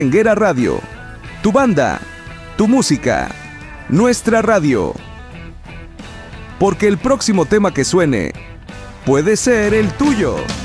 Anguera Radio, tu banda, tu música, nuestra radio. Porque el próximo tema que suene puede ser el tuyo.